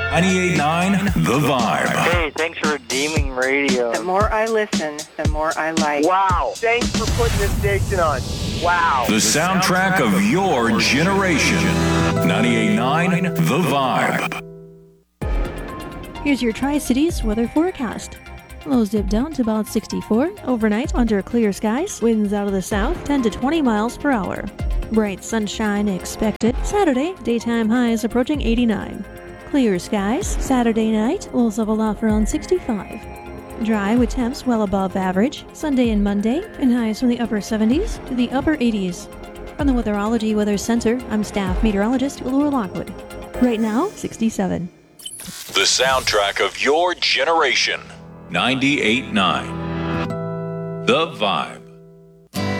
98.9 The Vibe. Hey, thanks for redeeming radio. The more I listen, the more I like. Wow. Thanks for putting this station on. Wow. The soundtrack of your generation. 98.9 The Vibe. Here's your Tri-Cities weather forecast. Lows dip down to about 64. Overnight, under clear skies. Winds out of the south, 10 to 20 miles per hour. Bright sunshine expected. Saturday, daytime highs approaching 89. Clear skies. Saturday night, lows level off around 65. Dry with temps well above average. Sunday and Monday, and highs from the upper 70s to the upper 80s. From the Weatherology Weather Center, I'm staff meteorologist Laura Lockwood. Right now, 67. The soundtrack of your generation. 98.9 The Vibe.